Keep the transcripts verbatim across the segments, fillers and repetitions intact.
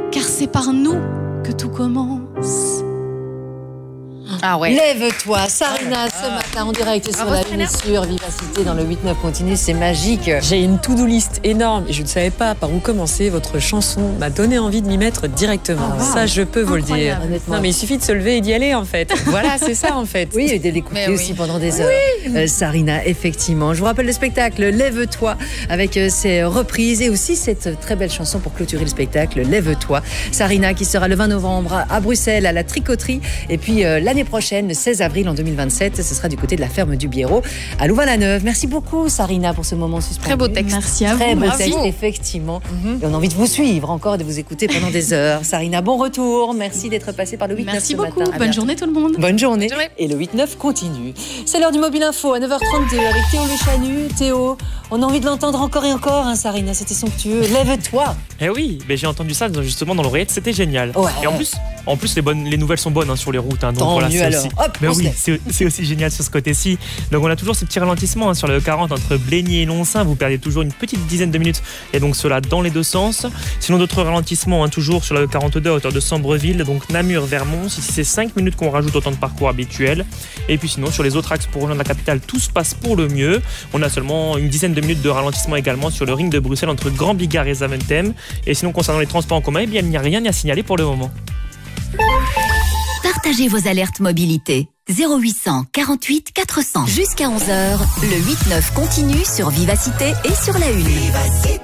car c'est par nous que tout commence. Ah ouais. Lève-toi, Sarina, ah, ce matin en direct sur la ligne sur Vivacité dans le huit neuf continue, c'est magique. J'ai une to-do list énorme et je ne savais pas par où commencer. Votre chanson m'a donné envie de m'y mettre directement. Oh, wow. Ça, je peux vous le dire. Honnêtement. Non, mais il suffit de se lever et d'y aller, en fait. Voilà, c'est ça, en fait. Oui, et de l'écouter oui. aussi pendant des heures. Oui. Euh, Sarina, effectivement. Je vous rappelle le spectacle Lève-toi avec euh, ses reprises et aussi cette très belle chanson pour clôturer le spectacle Lève-toi. Sarina qui sera le vingt novembre à Bruxelles à la Tricoterie et puis euh, l'année prochaine, le seize avril en deux mille vingt-sept, ce sera du côté de la ferme du Biérot à Louvain-la-Neuve. Merci beaucoup, Sarina, pour ce moment suspendu. Très beau texte. Merci à Très vous. beau Merci. texte, effectivement. Mm-hmm. Et on a envie de vous suivre encore, de vous écouter pendant des heures. Sarina, bon retour. Merci d'être passé par le huit neuf Merci ce beaucoup. matin. Bonne journée tout le monde. Bonne journée. Bonne journée. Et le huit neuf continue. C'est l'heure du Mobile Info à neuf heures trente-deux avec Théo Le Chanu. Théo, on a envie de l'entendre encore et encore, hein, Sarina, c'était somptueux. Lève-toi. Eh oui, mais j'ai entendu ça justement dans l'oreillette, c'était génial. Ouais. Et en plus, en plus les, bonnes, les nouvelles sont bonnes hein, sur les routes. Hein, donc Tant voilà, mieux alors. Aussi... Hop, mais oui, c'est aussi génial sur ce côté-ci. Donc on a toujours ce petit ralentissement hein, sur le E quarante entre Blény et Lonsin. Vous perdez toujours une petite dizaine de minutes et donc cela dans les deux sens. Sinon d'autres ralentissements hein, toujours sur la E quarante-deux à hauteur de Sambreville, donc Namur vers Mons. Ici c'est cinq minutes qu'on rajoute au temps de parcours habituel. Et puis sinon sur les autres axes pour rejoindre la capitale, tout se passe pour le mieux. On a seulement une dizaine de minutes de ralentissement également sur le ring de Bruxelles entre Grand Bigard et Zaventem. Et sinon concernant les transports en commun, eh bien, il n'y a rien à signaler pour le moment. Partagez vos alertes mobilité. zéro huit cent quarante-huit quatre cents. Jusqu'à onze heures, le huit neuf continue sur Vivacité et sur la Une. Vivacité.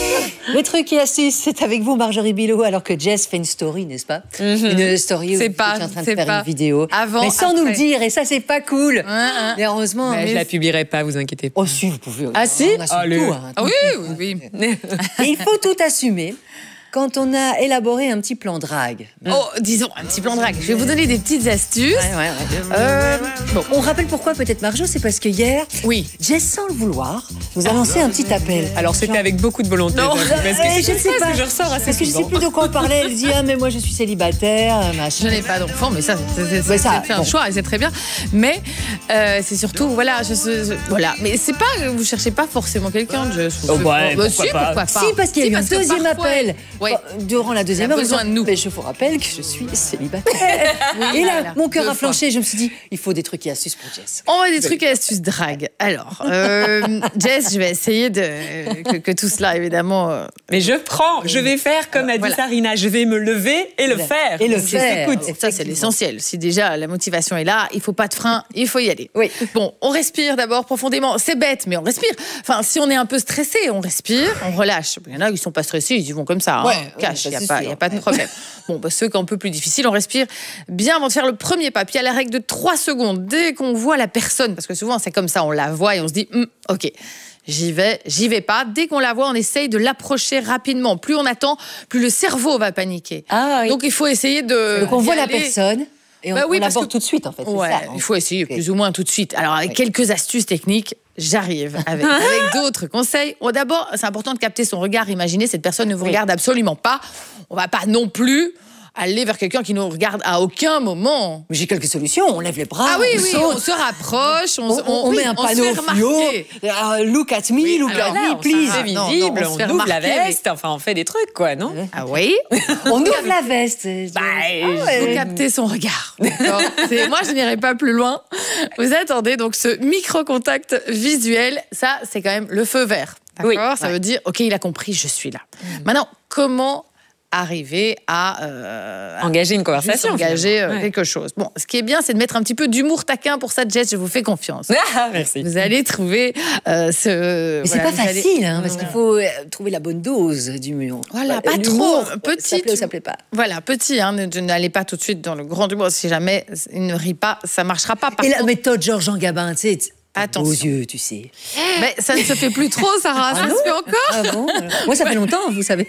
Le truc et astuce, c'est avec vous, Marjorie Bilot, alors que Jess fait une story, n'est-ce pas? mm-hmm. Une story où c'est vous pas, êtes en train de c'est faire pas. une vidéo. Avant, mais sans après. nous le dire, et ça, c'est pas cool. Ouais, hein. Mais heureusement. Mais mais je la publierai pas, vous inquiétez pas. Oh, si, vous pouvez. Ah, si on assume oh, le... tout, hein, ah, tout, oui, tout, oui, oui. Et il faut tout assumer. Quand on a élaboré un petit plan drague. Oh, disons, un petit plan drague. Je vais vous donner des petites astuces. Ouais, ouais, ouais. Euh, bon, on rappelle pourquoi peut-être Marjo, c'est parce que hier, oui. Jess, sans le vouloir, nous a lancé un petit appel. Alors c'était avec beaucoup de volonté. Non, parce que je ne sais pas. Que je ressors assez parce que je ne sais plus de quoi on parlait. Elle dit ah mais moi je suis célibataire, machin. Je n'ai pas d'enfant, mais ça c'est ouais, ça, un bon. choix et c'est très bien. Mais euh, c'est surtout voilà, je, je, voilà. Mais c'est pas, vous cherchez pas forcément quelqu'un. Je, je, oh, ouais, bah, pourquoi si, pas. pourquoi pas. Si, parce qu'il y a eu un deuxième parfois, appel ouais. durant la deuxième heure. besoin de nous. Mais je vous rappelle que je suis célibataire. Oui, et là, voilà, mon cœur a flanché. Je me suis dit, il faut des trucs et astuces pour Jess. On va des trucs et astuces drague. Alors, euh, Jess, je vais essayer de que, que tout cela, évidemment. Euh... Mais je prends, je vais faire comme a dit voilà. Sarina. Je vais me lever et le faire. Et le faire. Écoute, ça c'est l'essentiel. Si déjà la motivation est là, il faut pas de frein, il faut y aller. Oui. Bon, on respire d'abord profondément. C'est bête, mais on respire. Enfin, si on est un peu stressé, on respire, on relâche. Il y en a qui sont pas stressés, ils y vont comme ça, ouais, hein, cash. Il ouais, y a pas, il y a pas de problème. Bon, bah, ceux qui sont un peu plus difficiles, on respire bien avant de faire le premier pas. Puis il y a la règle de trois secondes. Dès qu'on voit la personne, parce que souvent c'est comme ça, on la voit et on se dit, hm, ok, j'y vais, j'y vais pas. Dès qu'on la voit, on essaye de l'approcher rapidement. Plus on attend, plus le cerveau va paniquer. Ah, oui. Donc il faut essayer de... Donc on voit aller. la personne et on, bah oui, on l'aborde que... tout de suite en fait. Ouais, ça, il faut essayer okay. plus ou moins tout de suite. Alors avec okay. quelques astuces techniques, j'arrive avec, avec d'autres conseils. Bon, d'abord, c'est important de capter son regard. Imaginez, cette personne ne vous oui. regarde absolument pas. On va pas non plus aller vers quelqu'un qui nous regarde à aucun moment. J'ai quelques solutions. On lève les bras. Ah oui, on oui, saute. on se rapproche. On, on, on, on oui, met un on panneau fluo. Uh, look at me, oui, look at me, please. C'est visible, non, non, on, on ouvre la veste. Mais... Enfin, on fait des trucs, quoi, non? Ah oui. On ouvre la veste. Bah, ah ouais. Vous captez son regard. Moi, je n'irai pas plus loin. Vous attendez donc ce micro-contact visuel. Ça, c'est quand même le feu vert. D'accord. Oui, ça ouais. veut dire, ok, il a compris, je suis là. Mmh. Maintenant, comment arriver à euh, engager une conversation, engager euh, ouais. quelque chose. Bon, ce qui est bien, c'est de mettre un petit peu d'humour taquin pour ça, Jess. Je vous fais confiance. Ah, merci. Vous allez trouver euh, ce. Mais voilà, c'est pas facile, allez... hein, parce qu'il faut trouver la bonne dose d'humour. Voilà, pas trop petit. Ça plaît ou ça plaît pas. Voilà, petit. Hein, n'allez pas tout de suite dans le grand humour. Si jamais il ne rit pas, ça marchera pas. Par Et contre... la méthode Georges-Jean Gabin, tu sais. Attention. Aux yeux, tu sais. Mais ça ne se fait plus trop, Sarah. Ah ça non se fait encore. Ah bon. Moi, ça fait longtemps, vous savez.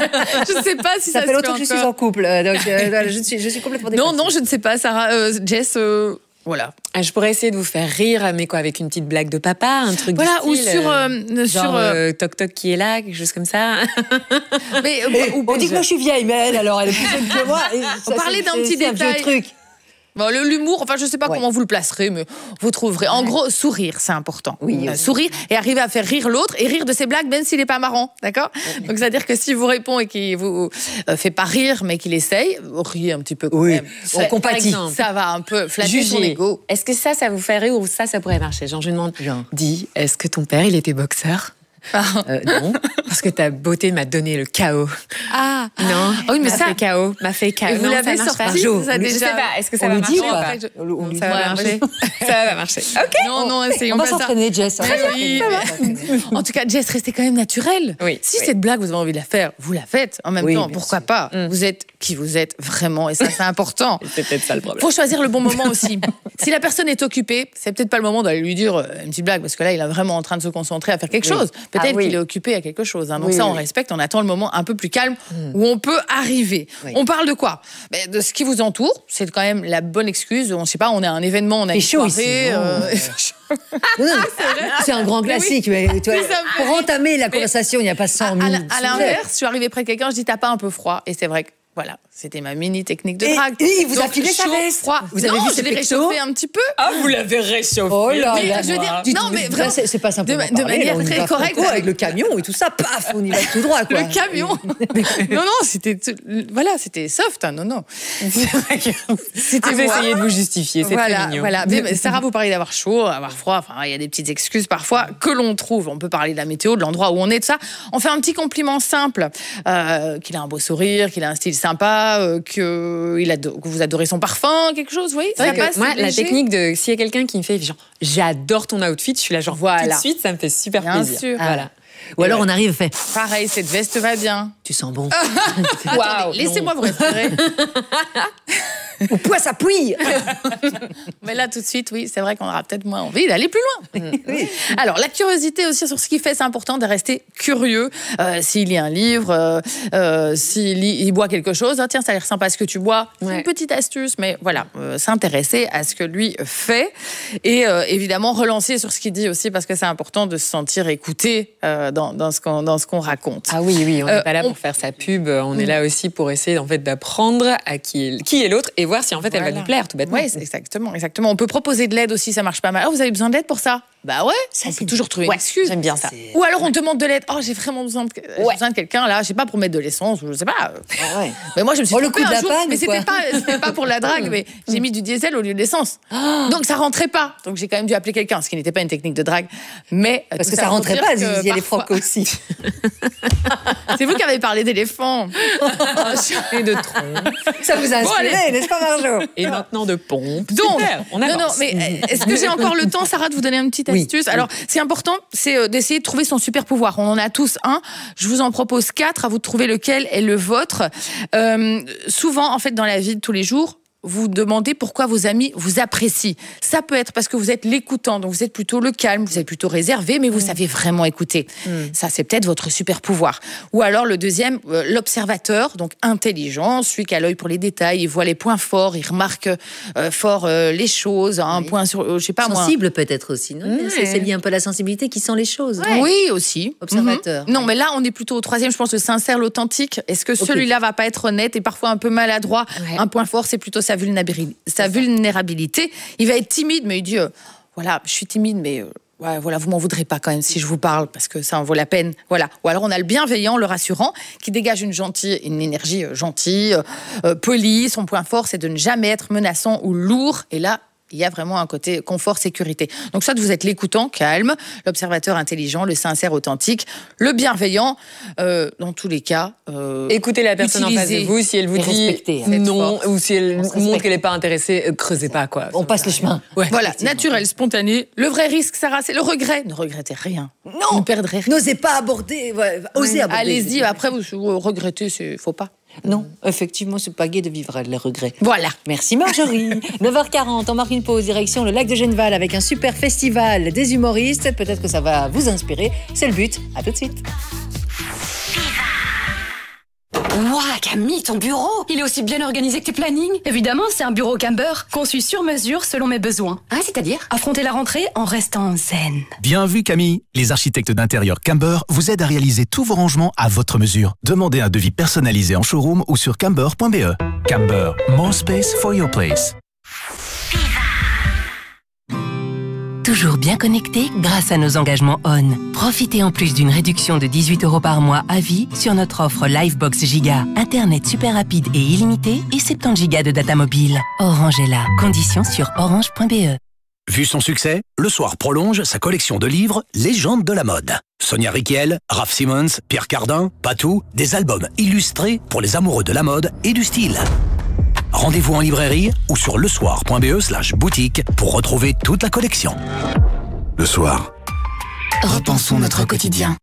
Je ne sais pas si ça, ça se fait longtemps fait que je encore. suis en couple, donc euh, je suis, je suis complètement dépassée. Non, non, je ne sais pas, Sarah. Euh, Jess, euh, voilà. Je pourrais essayer de vous faire rire, mais quoi, avec une petite blague de papa, un truc voilà, du style, ou sur, euh, genre sur euh, toc toc qui est là, quelque chose comme ça. Mais euh, ou, on dit que moi je suis vieille, mais elle, alors elle est plus jeune que moi. Et on parlait d'un petit détail. Truc. Bon, l'humour, enfin, je sais pas ouais. comment vous le placerez, mais vous trouverez. En ouais. gros, sourire, c'est important. Oui, euh, oui. Sourire et arriver à faire rire l'autre et rire de ses blagues, même s'il n'est pas marrant, d'accord? oui. Donc, c'est-à-dire que si vous répond et qu'il vous euh, fait pas rire, mais qu'il essaye, riez un petit peu quand oui. même. On compatit. Ça va un peu flatter son ego. Est-ce que ça, ça vous fait rire ou ça, ça pourrait marcher? Genre, je lui demande, Genre. dis, est-ce que ton père, il était boxeur? Euh, non. Parce que ta beauté m'a donné le chaos. Ah non. Oh oui, mais m'a ça. fait chaos, m'a fait chaos. Et vous non, l'avez ça marche sorti, pas. ça déjà. Je sais pas. Est-ce que ça on va lui marcher dit, ou pas? je... on lui Ça va marcher. Ça va marcher. Ok. Non, non, essayons on va pas ça. s'entraîner, Jess. Oui, mais... En tout cas, Jess, restez quand même naturel. Oui. Si oui. cette blague, vous avez envie de la faire, vous la faites. En même oui, temps, pourquoi sûr. pas mm. Vous êtes qui vous êtes vraiment, et ça, c'est important. C'est peut-être ça le problème. Faut choisir le bon moment aussi. Si la personne est occupée, c'est peut-être pas le moment d'aller lui dire une petite blague, parce que là, il est vraiment en train de se concentrer à faire quelque oui. chose. Peut-être ah, oui. qu'il est occupé à quelque chose. Hein. Donc oui, ça, oui. on respecte, on attend le moment un peu plus calme mm. où on peut arriver. Oui. On parle de quoi? Mais de ce qui vous entoure. C'est quand même la bonne excuse. On ne sait pas, on est à un événement, on a une soirée. Ici, euh... non, non, c'est un grand classique. Oui. Mais, tu vois, pour entamer la conversation, il n'y a pas cent mille. À, à l'inverse, je suis arrivée près de quelqu'un, je dis t'as pas un peu froid? Et c'est vrai que voilà, c'était ma mini technique de drague. Et, et il vous Donc, a filé sa veste. Froid. Vous avez non, vu je ce l'ai réchauffé un petit peu. Ah, vous l'avez réchauffé. Oh là mais là. je veux dire, non mais vraiment, c'est, c'est pas simplement de, de parler, manière là, très correcte avec le camion et tout ça, paf, on y va tout droit quoi. Le camion. non non, c'était voilà, c'était soft, hein, non non. C'était vous essayez de vous justifier, c'est voilà, très mignon. Voilà, mais Sarah, vous parlez d'avoir chaud, avoir froid, enfin il y a des petites excuses parfois que l'on trouve. On peut parler de la météo, de l'endroit où on est, de ça. On fait un petit compliment simple, euh, qu'il a un beau sourire, qu'il a un style sympa, euh, que il adore, que vous adorez son parfum, quelque chose, oui. Ça passe. Moi, léger. La technique de s'il y a quelqu'un qui me fait genre j'adore ton outfit, je suis là genre voilà. Tout de suite, ça me fait super Bien plaisir. Sûr. Ah. Voilà. Ou alors on arrive et fait pareil, cette veste va bien. Tu sens bon. Wow, laissez-moi vous respirer. Au poids s'appuie. Mais là, tout de suite, oui, c'est vrai qu'on aura peut-être moins envie d'aller plus loin. Oui. Alors, la curiosité aussi sur ce qu'il fait, c'est important de rester curieux. Euh, s'il lit un livre, euh, euh, s'il lit, il boit quelque chose, ah, tiens, ça a l'air sympa ce que tu bois. Ouais. C'est une petite astuce, mais voilà, euh, s'intéresser à ce que lui fait. Et euh, évidemment, relancer sur ce qu'il dit aussi, parce que c'est important de se sentir écouté euh, dans, dans, ce qu'on, dans ce qu'on raconte. Ah oui, oui, on n'est euh, pas là on... pour faire sa pub, on est là aussi pour essayer en fait, d'apprendre à qui est, qui est l'autre et voir si en fait voilà. elle va nous plaire, tout bêtement. Oui, exactement, exactement. On peut proposer de l'aide aussi, ça marche pas mal. Oh, vous avez besoin d'aide pour ça? Bah ouais, ça, on c'est peut toujours trouver une ouais, excuse. J'aime bien ça. C'est... Ou alors on te demande de l'aide. Oh, j'ai vraiment besoin de, ouais. besoin de quelqu'un là, je sais pas, pour mettre de l'essence, ou je sais pas. Ah ouais. Mais moi je me suis oh, le coup de la jour, panne, mais c'était pas, c'était pas pour la drague, mais j'ai mis du diesel au lieu de l'essence. Oh. Donc ça rentrait pas. Donc j'ai quand même dû appeler quelqu'un, ce qui n'était pas une technique de drague, mais parce que ça, ça rentrait pas. Il y a les francs aussi. C'est vous qui avez parlé d'éléphants et de troncs. Ça vous a inspiré, bon, n'est-ce pas, Marjo? Et maintenant de pompes. Donc, on avance. non, non, mais est-ce que j'ai encore le temps, Sarah, de vous donner une petite astuce? Oui. Alors, c'est important, c'est d'essayer de trouver son super pouvoir. On en a tous un. Je vous en propose quatre. À vous de trouver lequel est le vôtre. Euh, souvent, en fait, dans la vie de tous les jours, vous demandez pourquoi vos amis vous apprécient. Ça peut être parce que vous êtes l'écoutant, donc vous êtes plutôt le calme, vous êtes plutôt réservé, mais vous mmh. savez vraiment écouter. Mmh. Ça, c'est peut-être votre super pouvoir. Ou alors le deuxième, euh, l'observateur, donc intelligent, celui qui a l'œil pour les détails, il voit les points forts, il remarque euh, fort euh, les choses, un oui. point sur, euh, je sais pas sensible moi. Sensible peut-être aussi, non mmh. c'est, c'est lié un peu à la sensibilité qui sent les choses. Ouais. Oui, aussi. Observateur. Mmh. Non, mais là, on est plutôt au troisième, je pense, le sincère, l'authentique. Est-ce que okay. celui-là va pas être honnête et parfois un peu maladroit? Ouais. Un point fort, c'est plutôt sa vulnérabilité. Sa vulnérabilité. Il va être timide, mais il dit euh, voilà, je suis timide, mais euh, ouais, voilà, vous m'en voudrez pas quand même si je vous parle parce que ça en vaut la peine. Voilà. Ou alors on a le bienveillant, le rassurant, qui dégage une gentille, une énergie euh, gentille, euh, polie. Son point fort, c'est de ne jamais être menaçant ou lourd. Et là, il y a vraiment un côté confort, sécurité. Donc soit vous êtes l'écoutant, calme, l'observateur intelligent, le sincère, authentique, le bienveillant, euh, dans tous les cas. Euh, Écoutez la personne en face de vous, si elle vous dit non, ou si elle montre qu'elle n'est pas intéressée, euh, creusez pas quoi. On passe le chemin. Ouais, voilà, naturel, spontané. Le vrai risque, Sarah, c'est le regret. Ne regrettez rien. Non, ne perdrez rien. N'osez pas aborder, ouais, osez aborder. Allez-y, après vous, vous regrettez, c'est faut pas. Non, effectivement, c'est pas gai de vivre les regrets. Voilà. Merci Marjorie. neuf heures quarante, on marque une pause, direction le lac de Genneval avec un super festival des humoristes. Peut-être que ça va vous inspirer. C'est le but. À tout de suite. Ouah, Camille, ton bureau, il est aussi bien organisé que tes plannings? Évidemment, c'est un bureau Camber, conçu sur mesure selon mes besoins. Ah, c'est-à-dire? Affronter la rentrée en restant zen. Bien vu, Camille. Les architectes d'intérieur Camber vous aident à réaliser tous vos rangements à votre mesure. Demandez un devis personnalisé en showroom ou sur camber point b e. Camber, more space for your place. toujours bien connectés grâce à nos engagements O N. Profitez en plus d'une réduction de dix-huit euros par mois à vie sur notre offre Livebox Giga. Internet super rapide et illimité et soixante-dix gigas de data mobile. Orange est là. Conditions sur orange point b e. Vu son succès, Le Soir prolonge sa collection de livres Légendes de la mode. Sonia Rykiel, Raph Simons, Pierre Cardin, Patou, des albums illustrés pour les amoureux de la mode et du style. Rendez-vous en librairie ou sur lesoir point b e slash boutique pour retrouver toute la collection. Le Soir. Repensons notre quotidien.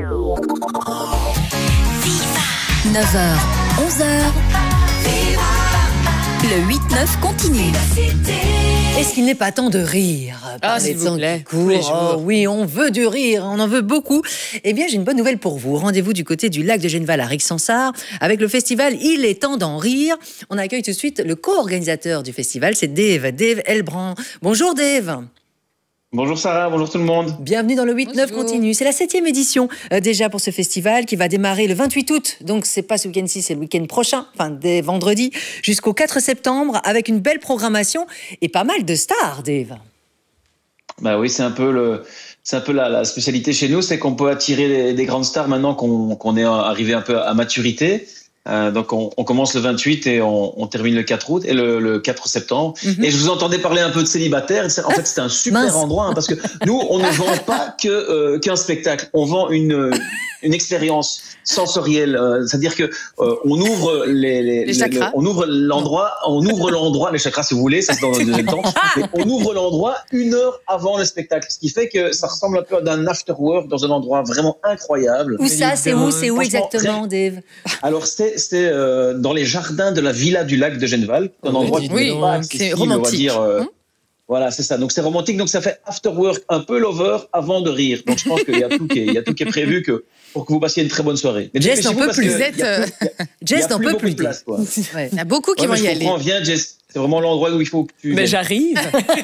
neuf heures, onze heures. Le huit neuf continue. Est-ce qu'il n'est pas temps de rire? Ah, s'il vous plaît. Oh, oui, on veut du rire, on en veut beaucoup. Eh bien, j'ai une bonne nouvelle pour vous. Rendez-vous du côté du lac de Genneval à Rixensart avec le festival Il est temps d'en rire. On accueille tout de suite le co-organisateur du festival, c'est Dave, Dave Elbrand. Bonjour Dave. Bonjour Sarah, bonjour tout le monde. Bienvenue dans le huit neuf continue. C'est la septième édition euh, déjà pour ce festival qui va démarrer le vingt-huit août. Donc c'est pas ce week-end-ci, c'est le week-end prochain, enfin dès vendredi jusqu'au quatre septembre avec une belle programmation et pas mal de stars, Dave. Bah oui, c'est un peu le, c'est un peu la, la spécialité chez nous, c'est qu'on peut attirer des, des grandes stars maintenant qu'on, qu'on est arrivé un peu à maturité. Euh, donc on, on commence le vingt-huit et on, on termine le quatre août et le, le quatre septembre. Mm-hmm. Et je vous entendais parler un peu de célibataires. En fait, c'était un super Mince. endroit hein, parce que nous, on ne vend pas que euh, qu'un spectacle. On vend une une expérience sensorielle. Euh, c'est-à-dire que euh, on ouvre les, les, les chakras. Le, on ouvre l'endroit, on ouvre l'endroit les chakras si vous voulez. Ça c'est dans le deuxième temps. Mais on ouvre l'endroit une heure avant le spectacle, ce qui fait que ça ressemble un peu à un after work dans un endroit vraiment incroyable. Où ça, c'est où, c'est où exactement, Dave? Alors c'est c'est euh, dans les jardins de la Villa du Lac de Genneval, un endroit qui oui, n'est pas accessible, c'est romantique. On va dire. Euh, hum voilà, c'est ça. Donc c'est romantique, donc ça fait after work, un peu lover avant de rire. Donc je pense qu'il y a tout qui est, il y a tout qui est prévu que pour que vous passiez une très bonne soirée. Mais Jess, on peut plus. Jess, on peut plus. Place, quoi. Ouais. Il y a beaucoup qui ouais, vont y je aller. comprends, viens Jess. C'est vraiment l'endroit où il faut que tu... Mais j'arrive.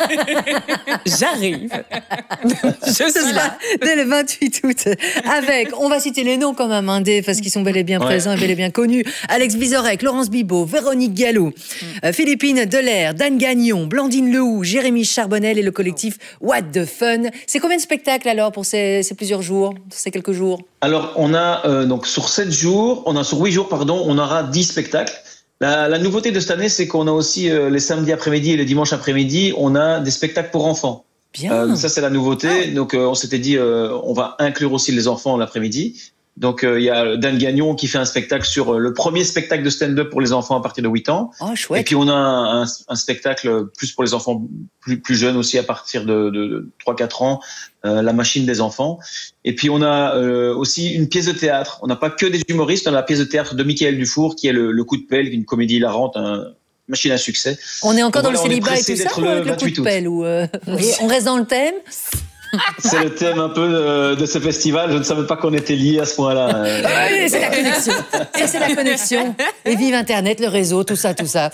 J'arrive. Je suis là. Dès le vingt-huit août. Avec, on va citer les noms quand même, hein, des, parce qu'ils sont bel et bien ouais. présents et bel et bien connus. Alex Vizorek, Laurence Bibot, Véronique Gallo, mm. euh, Philippine Delair, Dan Gagnon, Blandine Lehoux, Jérémy Charbonnel et le collectif What the Fun. C'est combien de spectacles alors pour ces, ces plusieurs jours, ces quelques jours? Alors, on a, euh, donc, sur sept jours, on a sur huit jours, pardon, on aura dix spectacles. La, la nouveauté de cette année, c'est qu'on a aussi euh, les samedis après-midi et les dimanches après-midi, on a des spectacles pour enfants. Bien. Euh, ça, c'est la nouveauté. Ah. Donc, euh, on s'était dit, euh, on va inclure aussi les enfants l'après-midi. Donc, il euh, y a Dan Gagnon qui fait un spectacle sur euh, le premier spectacle de stand-up pour les enfants à partir de huit ans. Oh, chouette. Et puis, on a un, un, un spectacle plus pour les enfants plus, plus jeunes aussi à partir de, de, de trois quatre ans, euh, La machine des enfants. Et puis, on a euh, aussi une pièce de théâtre. On n'a pas que des humoristes, on a la pièce de théâtre de Michael Dufour qui est le, le coup de pelle, une comédie hilarante, un machine à succès. On est encore Donc, dans voilà, le célibat et tout ça, ou avec le coup de pelle ou euh, on reste dans le thème? C'est le thème un peu de, de ce festival. Je ne savais pas qu'on était liés à ce point-là. Oui, c'est la connexion. Ça, c'est la connexion. Et vive Internet, le réseau, tout ça, tout ça.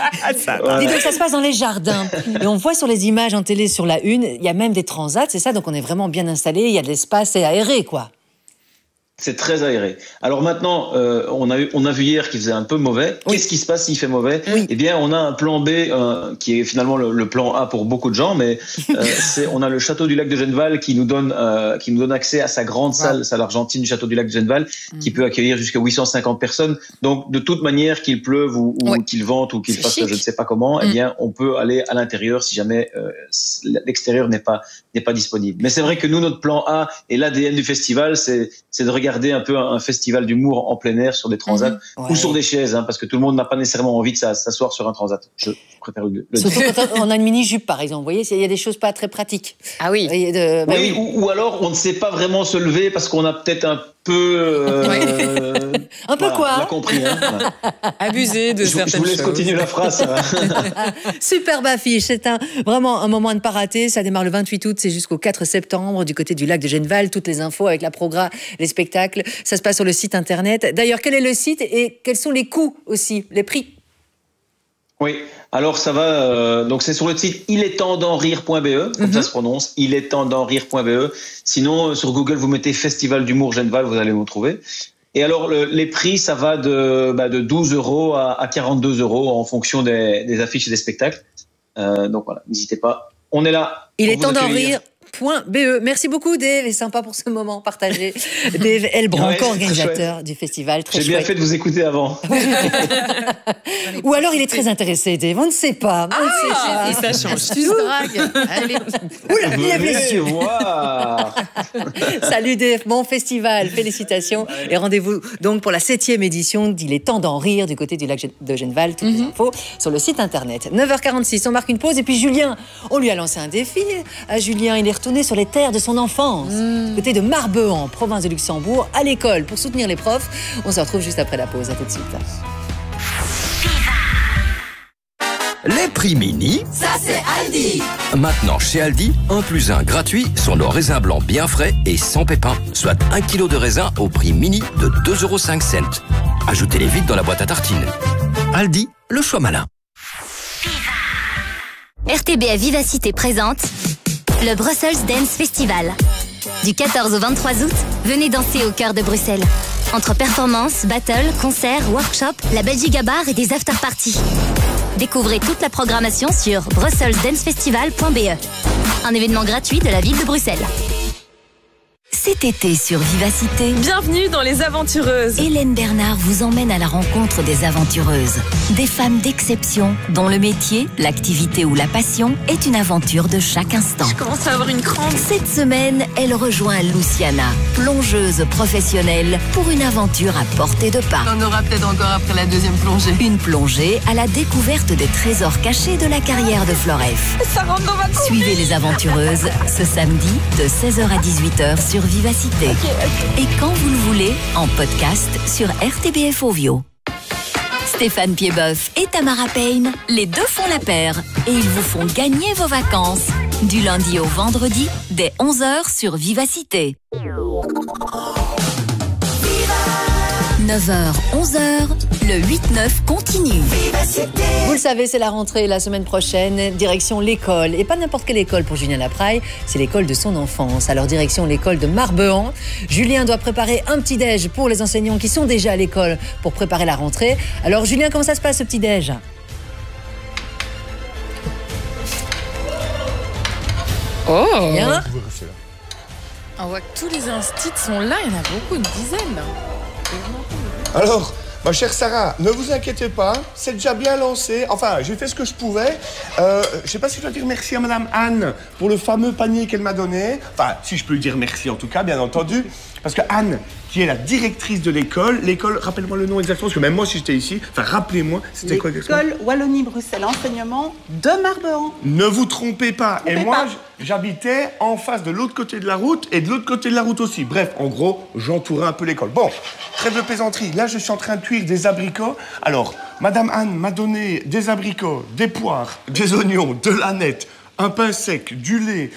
ça ouais. Dis donc, ça se passe dans les jardins. Et on voit sur les images en télé, sur la une, il y a même des transats, c'est ça? Donc on est vraiment bien installé. Il y a de l'espace, c'est aéré, quoi. C'est très aéré. Alors maintenant, euh, on a eu, on a vu hier qu'il faisait un peu mauvais. Oui. Qu'est-ce qui se passe s'il fait mauvais? Oui. Eh bien, on a un plan B euh, qui est finalement le, le plan A pour beaucoup de gens, mais euh, c'est, on a le château du lac de Genneval qui nous donne, euh, qui nous donne accès à sa grande wow. salle, salle argentine du château du lac de Genneval, mmh. qui peut accueillir jusqu'à huit cent cinquante personnes. Donc, de toute manière, qu'il pleuve ou, ou oui. qu'il vente ou qu'il c'est fasse, chic. Je ne sais pas comment, mmh. eh bien, on peut aller à l'intérieur si jamais euh, l'extérieur n'est pas n'est pas disponible. Mais c'est vrai que nous, notre plan A et l'A D N du festival, c'est c'est de regarder un peu un festival d'humour en plein air sur des transats mmh, ouais. ou sur des chaises, hein, parce que tout le monde n'a pas nécessairement envie de s'asseoir sur un transat. Je préfère le, le Surtout quand on a une mini-jupe, par exemple. Vous voyez, il y a des choses pas très pratiques. Ah oui. De, bah oui, oui. Ou, ou alors on ne sait pas vraiment se lever parce qu'on a peut-être un peu... Euh, un peu voilà, quoi on l'a compris. Hein, voilà. Abusé de je, certaines choses. Je vous laisse choses. continuer la phrase. Superbe affiche. C'est un, vraiment un moment à ne pas rater. Ça démarre le vingt-huit août, c'est jusqu'au quatre septembre du côté du lac de Genneval. Toutes les infos avec la progra, les spectacles. Ça se passe sur le site internet. D'ailleurs, quel est le site et quels sont les coûts aussi, les prix? Oui, alors ça va, euh, donc c'est sur le site il est temps d'en rire point b e, comme mm-hmm. ça se prononce, il est temps d'en rire point b e. Sinon, sur Google, vous mettez Festival d'humour Genneval, vous allez vous trouver. Et alors, le, les prix, ça va de, bah, de douze euros à, à quarante-deux euros en fonction des, des affiches et des spectacles. Euh, donc voilà, n'hésitez pas On est là. Il est temps d'en rire. .be. Merci beaucoup Dave, et sympa pour ce moment partagé. Dave Elbranc, ouais, co-organisateur du festival. Très J'ai bien fait de vous écouter avant. Ou alors il est très intéressé, Dave, on ne sait pas. On ah, ne sait pas. Et ça change. Tu dragues. Allez. Oula, il lève les yeux. Salut Dave, bon festival, félicitations. Ouais. Et rendez-vous donc pour la septième édition d'Il est temps d'en rire du côté du lac de Genneval. Toutes mm-hmm. les infos sur le site internet. neuf heures quarante-six, on marque une pause et puis Julien, on lui a lancé un défi. À Julien, il est retourné sur les terres de son enfance, mmh. côté de Marbehan, province de Luxembourg, à l'école pour soutenir les profs. On se retrouve juste après la pause. À tout de suite. Les prix mini, ça c'est Aldi. Maintenant chez Aldi, un plus un gratuit sur nos raisins blancs bien frais et sans pépins, soit un kilo de raisin au prix mini de deux euros cinq. Ajoutez-les vite dans la boîte à tartines. Aldi, le choix malin. R T B A Vivacité présente le Brussels Dance Festival. Du quatorze au vingt-trois août, venez danser au cœur de Bruxelles. Entre performances, battles, concerts, workshops, la Belgique Bar et des after-parties. Découvrez toute la programmation sur brussels dance festival point b e. Un événement gratuit de la ville de Bruxelles. Cet été sur Vivacité, bienvenue dans Les Aventureuses. Hélène Bernard vous emmène à la rencontre des aventureuses. Des femmes d'exception dont le métier, l'activité ou la passion est une aventure de chaque instant. Je commence à avoir une crampe. Cette semaine, elle rejoint Luciana, plongeuse professionnelle, pour une aventure à portée de pas. On aura peut-être encore après la deuxième plongée. Une plongée à la découverte des trésors cachés de la carrière de Floref. Ça rentre dans ma combine. Suivez Les Aventureuses ce samedi de seize heures à dix-huit heures sur Vivacité. Okay, okay. Et quand vous le voulez, en podcast sur R T B F Ovio. Stéphane Piedboeuf et Tamara Payne, les deux font la paire et ils vous font gagner vos vacances. Du lundi au vendredi, dès onze heures sur Vivacité. neuf heures, onze heures, le huit neuf continue. Vous le savez, c'est la rentrée la semaine prochaine, direction l'école. Et pas n'importe quelle école pour Julien Lapraille, c'est l'école de son enfance. Alors direction l'école de Marbehan. Julien doit préparer un petit-déj pour les enseignants qui sont déjà à l'école pour préparer la rentrée. Alors Julien, comment ça se passe ce petit-déj ? Oh Bien. On voit que tous les instits sont là, il y en a beaucoup, une dizaine. Alors, ma chère Sarah, ne vous inquiétez pas, c'est déjà bien lancé. Enfin, j'ai fait ce que je pouvais. Euh, je ne sais pas si je dois dire merci à Madame Anne pour le fameux panier qu'elle m'a donné. Enfin, si je peux lui dire merci en tout cas, bien entendu. Parce que Anne, qui est la directrice de l'école, l'école, rappelle-moi le nom exactement, parce que même moi, si j'étais ici, enfin, rappelez-moi, c'était quoi exactement ? L'école Wallonie-Bruxelles Enseignement de Marbehan. Ne vous trompez pas. Trompez et moi, pas. j'habitais en face de l'autre côté de la route et de l'autre côté de la route aussi. Bref, en gros, j'entourais un peu l'école. Bon, trêve de plaisanterie. Là, je suis en train de cuire des abricots. Alors, Madame Anne m'a donné des abricots, des poires, des oignons, de l'aneth, un pain sec, du lait,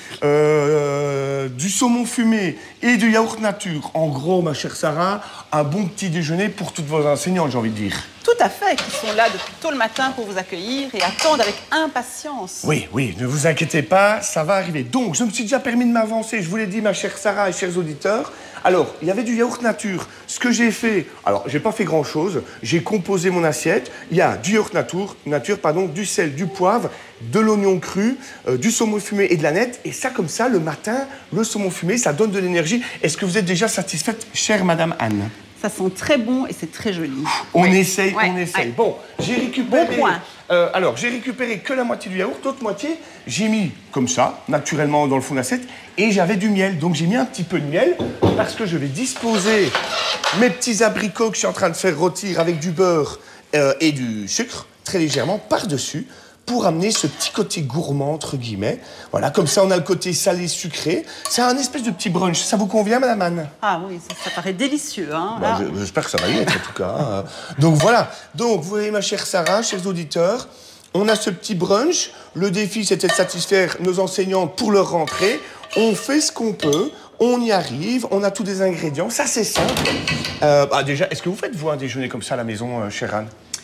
euh, du saumon fumé et du yaourt nature. En gros, ma chère Sarah, un bon petit déjeuner pour toutes vos enseignantes, j'ai envie de dire. Tout à fait, qui sont là depuis tôt le matin pour vous accueillir et attendent avec impatience. Oui, oui, ne vous inquiétez pas, ça va arriver. Donc, je me suis déjà permis de m'avancer, je vous l'ai dit, ma chère Sarah et chers auditeurs. Alors, il y avait du yaourt nature. Ce que j'ai fait, alors, j'ai pas fait grand-chose. J'ai composé mon assiette. Il y a du yaourt nature, nature pardon, du sel, du poivre, de l'oignon cru, euh, du saumon fumé et de l'aneth. Et ça, comme ça, le matin, le saumon fumé, ça donne de l'énergie. Est-ce que vous êtes déjà satisfaite, chère Madame Anne ? Ça sent très bon et c'est très joli. On ouais. essaye, ouais. on essaye. Ouais. Bon, j'ai récupéré... Bon point. Euh, alors, j'ai récupéré que la moitié du yaourt, l'autre moitié, j'ai mis comme ça, naturellement dans le fond d'assiette, et j'avais du miel. Donc, j'ai mis un petit peu de miel parce que je vais disposer mes petits abricots que je suis en train de faire rôtir avec du beurre euh, et du sucre, très légèrement, par-dessus, pour amener ce petit côté gourmand, entre guillemets. Voilà, comme ça, on a le côté salé-sucré. C'est un espèce de petit brunch. Ça vous convient, Madame Anne ? Ah oui, ça, ça paraît délicieux. Hein, bah, J'espère que ça va y être, en tout cas. Hein. Donc, voilà. Donc, vous voyez, ma chère Sarah, chers auditeurs, on a ce petit brunch. Le défi, c'était de satisfaire nos enseignantes pour leur rentrée. On fait ce qu'on peut. On y arrive. On a tous des ingrédients. Ça, c'est simple. Euh, bah, déjà, est-ce que vous faites, vous, un déjeuner comme ça à la maison, euh, chère Anne ?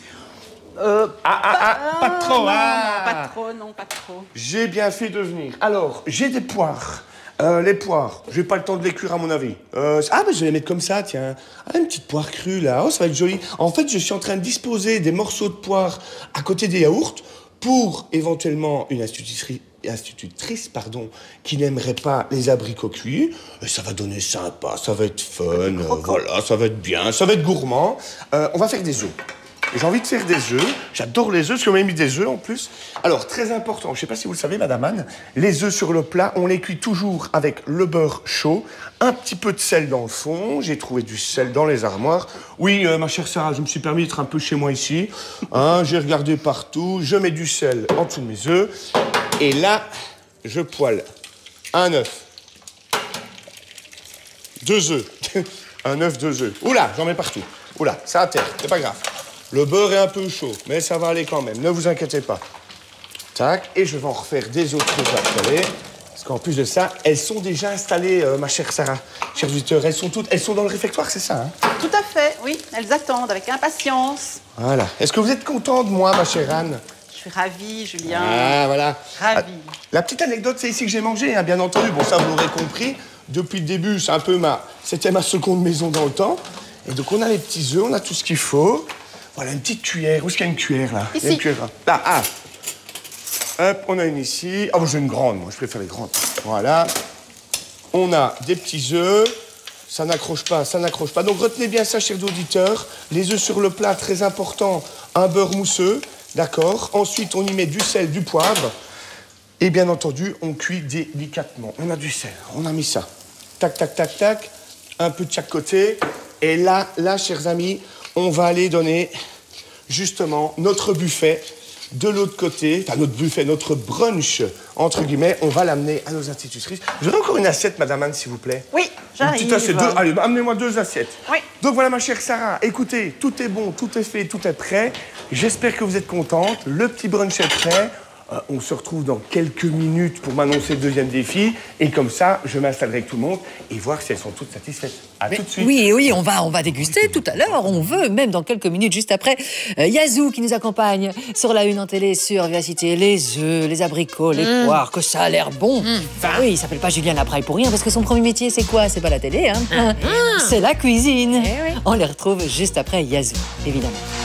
Euh, ah, ah, ah, pas pas trop, non, ah. non, pas trop, non, pas trop. J'ai bien fait de venir. Alors, j'ai des poires. Euh, les poires, j'ai pas le temps de les cuire à mon avis. Euh, ah, ben je vais les mettre comme ça, tiens. Ah, une petite poire crue, là. Oh, ça va être joli. En fait, je suis en train de disposer des morceaux de poire à côté des yaourts pour éventuellement une astuce institutrices, pardon, qui n'aimeraient pas les abricots cuits. Et ça va donner sympa, ça va être fun, euh, voilà, ça va être bien, ça va être gourmand. Euh, on va faire des œufs. J'ai envie de faire des œufs. J'adore les œufs, parce qu'on m'a mis des œufs en plus. Alors, très important, je ne sais pas si vous le savez, Madame Anne, les œufs sur le plat, on les cuit toujours avec le beurre chaud, un petit peu de sel dans le fond. J'ai trouvé du sel dans les armoires. Oui, euh, ma chère Sarah, je me suis permis d'être un peu chez moi ici. Hein, j'ai regardé partout. Je mets du sel en dessous de mes œufs. Et là, je poêle un œuf. Deux œufs. Un œuf, deux œufs. Oula, j'en mets partout. Oula, ça à terre, c'est pas grave. Le beurre est un peu chaud, mais ça va aller quand même, ne vous inquiétez pas. Tac, et je vais en refaire des autres après. Parce qu'en plus de ça, elles sont déjà installées, euh, ma chère Sarah. Chers auditeurs, elles sont toutes, elles sont dans le réfectoire, c'est ça, hein? Tout à fait, oui. Elles attendent avec impatience. Voilà. Est-ce que vous êtes content de moi, ma chère Anne? Je suis ravie, Julien. Ah, voilà. Ravie. La petite anecdote, c'est ici que j'ai mangé, hein, bien entendu. Bon, ça, vous l'aurez compris. Depuis le début, c'est un peu ma... C'était ma seconde maison dans le temps. Et donc, on a les petits œufs, on a tout ce qu'il faut. Voilà, une petite cuillère. Où est-ce qu'il y a une cuillère, là? Ici. Il y a une cuillère, là. Là, ah. Hop, on a une ici. Ah, bon, j'ai une grande, moi. Je préfère les grandes. Voilà. On a des petits œufs. Ça n'accroche pas, ça n'accroche pas. Donc, retenez bien ça, chers auditeurs. Les œufs sur le plat, très important. Un beurre mousseux, d'accord. Ensuite, on y met du sel, du poivre. Et bien entendu, on cuit délicatement. On a du sel, on a mis ça. Tac, tac, tac, tac. Un peu de chaque côté. Et là, là, chers amis, on va aller donner, justement, notre buffet de l'autre côté. Enfin, notre buffet, notre brunch, entre guillemets. On va l'amener à nos institutrices. Vous aurez encore une assiette, Madame Anne, s'il vous plaît? Oui, j'arrive. Une petite assiette. Deux, allez, amenez-moi deux assiettes. Oui. Donc voilà, ma chère Sarah, écoutez, tout est bon, tout est fait, tout est prêt. J'espère que vous êtes contente. Le petit brunch est prêt. Euh, on se retrouve dans quelques minutes pour m'annoncer le deuxième défi. Et comme ça, je m'installerai avec tout le monde et voir si elles sont toutes satisfaites. À tout de suite. Oui, oui, on va, on va déguster tout à l'heure. On veut, même dans quelques minutes, juste après. Euh, Yazoo qui nous accompagne sur la une en télé sur Vivacité. Les œufs, les abricots, les mmh. poires, que ça a l'air bon. Mmh. Enfin, oui, il s'appelle pas Julien Lapraille pour rien parce que son premier métier, c'est quoi? C'est pas la télé, hein. Mmh. C'est la cuisine. Eh oui. On les retrouve juste après Yazoo, évidemment.